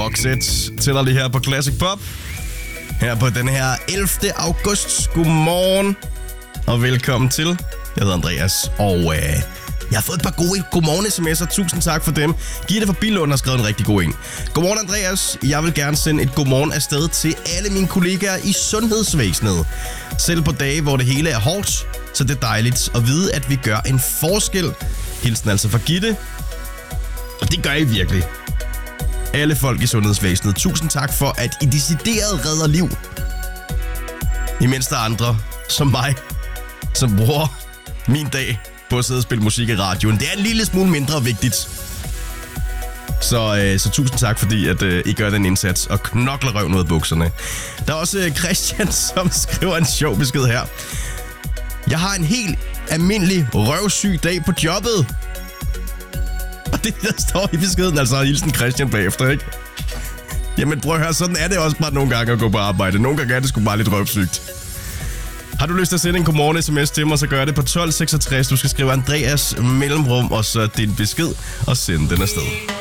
Roxette til dig lige her på Classic Pop. Her på den her 11. august. Godmorgen og velkommen til. Jeg hedder Andreas, og jeg har fået et par gode godmorgen-sms'er. Tusind tak for dem. Gitte fra Billund har skrevet en rigtig god en. Godmorgen, Andreas. Jeg vil gerne sende et godmorgen afsted til alle mine kollegaer i sundhedsvæsenet. Selv på dage, hvor det hele er hårdt, så det er dejligt at vide, at vi gør en forskel. Hilsen altså fra Gitte. Og det gør I virkelig. Alle folk i sundhedsvæsenet. Tusind tak for, at I decideret redder liv. Imens der er andre, som mig, som bruger min dag på at sidde og spille musik i radioen. Det er en lille smule mindre vigtigt. Så tusind tak, fordi at I gør den indsats og knokler røven ud af bukserne. Der er også Christian, som skriver en sjov besked her. Jeg har en helt almindelig røvsyg dag på jobbet. Og det der står i beskeden, altså hilsen Christian bagefter, ikke? Jamen prøv at høre, sådan er det også bare nogle gange at gå på arbejde. Nogle gange er det sgu bare lidt røvsygt. Har du lyst til at sende en godmorgen-sms til mig, så gør det på 1266. Du skal skrive Andreas mellemrum og så din besked og sende den afsted.